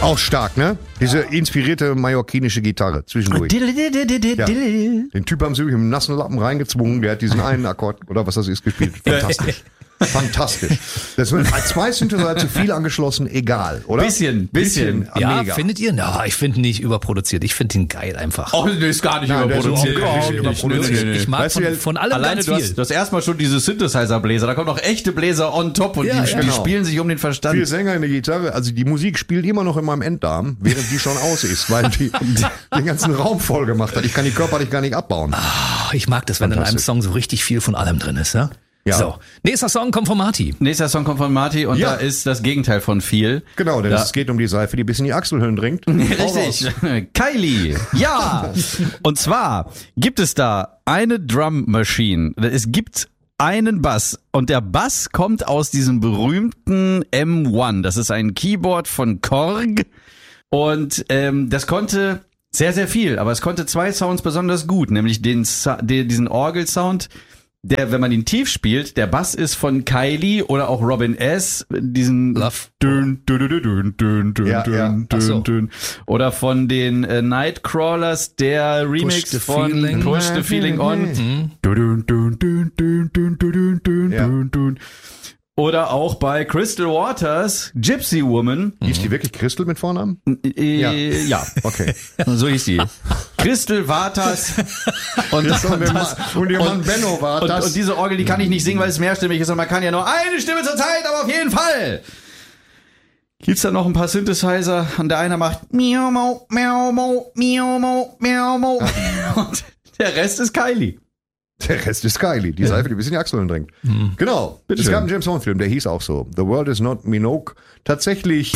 Auch stark, ne? Diese inspirierte mallorquinische Gitarre zwischendurch. Ja. Den Typ haben sie mit einem nassen Lappen reingezwungen, der hat diesen einen Akkord, oder was das ist, gespielt. Fantastisch. Fantastisch. Das wird als 2 Synthesizer zu viel angeschlossen, egal, oder? Bisschen. Ja, mega. findet ihr? Na, ich finde nicht überproduziert. Ich finde ihn geil einfach. Oh, nee, ist gar nicht Nein, der ist überproduziert. überhaupt nicht überproduziert. Nee. Ich mag Weißt du, von allem Alleine ganz du viel. hast erstmal schon diese Synthesizer-Bläser, da kommen noch echte Bläser on top und die genau. spielen sich um den Verstand. 4 Sänger in der Gitarre, also die Musik spielt immer noch in meinem Enddarm, während die schon aus ist, weil die den ganzen Raum voll gemacht hat. Ich kann die körperlich gar nicht abbauen. Ich mag das, wenn in einem Fantastisch. Song so richtig viel von allem drin ist, ja? Ja. So, nächster Song kommt von Marty. Nächster Song kommt von Marty und Ja. da ist das Gegenteil von viel. Genau, denn es geht um die Seife, die bis in die Achselhöhlen dringt. Richtig. Kylie. Ja. Und zwar gibt es da eine Drum Machine. Es gibt einen Bass und der Bass kommt aus diesem berühmten M1. Das ist ein Keyboard von Korg und das konnte sehr, sehr viel, aber es konnte 2 Sounds besonders gut, nämlich diesen Orgelsound. Der, wenn man ihn tief spielt, der Bass ist von Kylie oder auch Robin S. Diesen Love. Dün, dün, dün, dün, dün, dün, Ja, ja. dün, Ach so. dün. Oder von den Nightcrawlers, der Remix the von Feeling. Push the Feeling On. Dün, dün, dün, dün, dün, dün, dün, Ja. dün, dün. Oder auch bei Crystal Waters, Gypsy Woman. Hieß die wirklich Crystal mit Vornamen? Ja, Okay. so hieß die. Crystal Waters und Und ihr Mann Benno war das. Und diese Orgel, die kann ich nicht singen, weil es mehrstimmig ist und man kann ja nur eine Stimme zur Zeit, aber auf jeden Fall. Gibt's da noch ein paar Synthesizer und der eine macht miau mau miau mau miau mau miau mau und der Rest ist Kylie. Der Rest ist Kylie, die Seife, die bis in die Achseln dringt. Genau. Es Bitteschön. gab einen James Bond-Film, der hieß auch so. The World is not Minogue. Tatsächlich,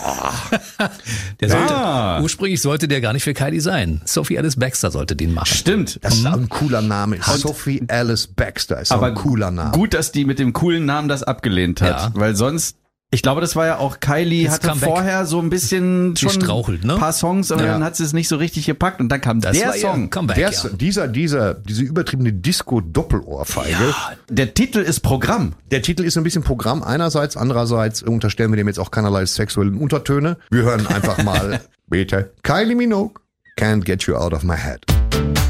Der sollte, ursprünglich sollte der gar nicht für Kylie sein. Sophie Alice Baxter sollte den machen. Stimmt. das ist ein cooler Name. Sophie Alice Baxter ist auch ein cooler Name. Gut, dass die mit dem coolen Namen das abgelehnt hat, Ja. weil sonst ich glaube, das war ja auch Kylie Das hatte Comeback. vorher so ein bisschen Sie schon strauchelt, ne? ein paar Songs, aber Ja. dann hat sie es nicht so richtig gepackt und dann kam Das der war ihr Song. Comeback, Diese übertriebene Disco-Doppelohrfeige. Ja, Der Titel ist Programm. Der Titel ist ein bisschen Programm einerseits, andererseits unterstellen wir dem jetzt auch keinerlei sexuellen Untertöne. Wir hören einfach mal, bitte, Kylie Minogue, Can't Get You Out of My Head.